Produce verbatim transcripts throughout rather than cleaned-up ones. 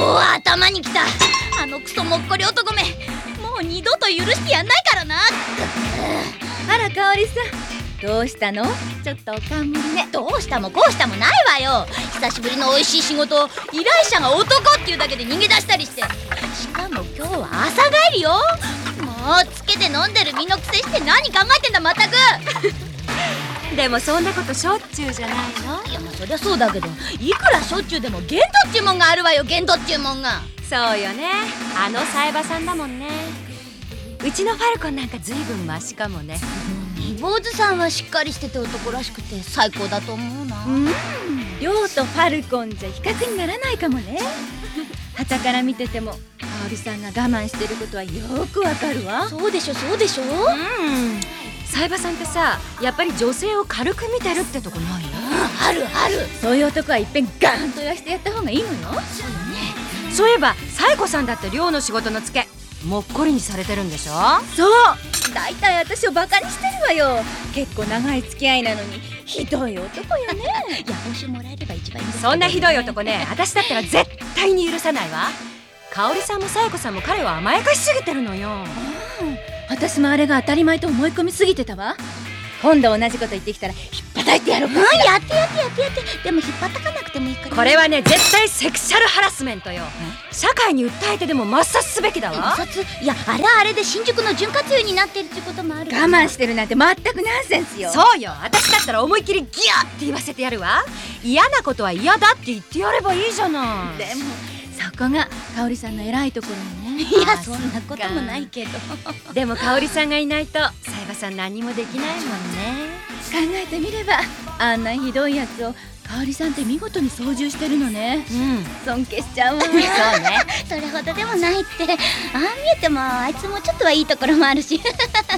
おー、頭にきた。あのクソもっこり男め、もう二度と許してやんないからな。 あら、香織さん、どうしたの？ちょっとおかんむりね。 どうしたもこうしたもないわよ。久しぶりの美味しい仕事を依頼者が男っていうだけで逃げ出したりして、しかも今日は朝帰りよ。もうつけて飲んでる身のくせして何考えてんだまったく。 でもそんなことしょっちゅうじゃないの？ いや、まあそりゃそうだけど、いくらしょっちゅうでも限度っちゅうもんがあるわよ。限度っちゅうもんが。 そうよね、あのサイバさんだもんね。うちのファルコンなんかずいぶんマシかもね。 坊主さんはしっかりしてて男らしくて最高だと思うな。 うん、亮とファルコンじゃ比較にならないかもね。傍から見てても香織さんが我慢してることはよくわかるわ。 そうでしょそうでしょ。うん、 サイバさんってさ、やっぱり女性を軽く見てるってとこないの？ あるある。 そういう男はいっぺんガーンと言わしてやった方がいいのよ。 そうよね。 そういえばサイコさんだって亮の仕事のツケもっこりにされてるんでしょ？そう、だいたい私をバカにしてるわよ。結構長い付き合いなのにひどい男よね。 いや、報酬もらえれば一番いいんですけどね。 そんなひどい男ね、私だったら絶対に許さないわ。香織さんもサイコさんも彼を甘やかしすぎてるのよ。ああ、私もあれが当たり前と思い込みすぎてたわ。今度同じこと言ってきたらひっぱたいてやろうか。 うん、やってやってやってやって。でも引っ張たかなくてもいいから。 これはね、絶対セクシャルハラスメントよ。社会に訴えてでも抹殺すべきだわ。 抹殺？いや、あれはあれで新宿の潤滑油になってるってこともある。 我慢してるなんて全くナンセンスよ。そうよ、私だったら思いっきりギャーって言わせてやるわ。嫌なことは嫌だって言ってやればいいじゃない。でもそこが香織さんの偉いところよね。 いや、そんなこともないけど。 でも香織さんがいないとサイバさん何もできないもんね。考えてみればあんなひどいやつを香織さんって見事に操縦してるのね。うん、尊敬しちゃうわ。そうね。 それほどでもないって。ああ見えてもあいつもちょっとはいいところもあるし。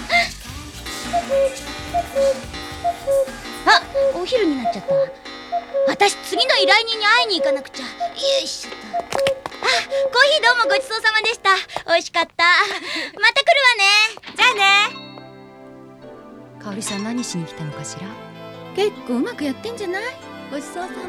あ、お昼になっちゃった。私次の依頼人に会いに行かなくちゃ。よいしょっと。あ、コーヒーどうもごちそうさまでした。美味しかった。また来るわね。じゃあね。 香織さん何しに来たのかしら。結構うまくやってんじゃない？ごちそうさま。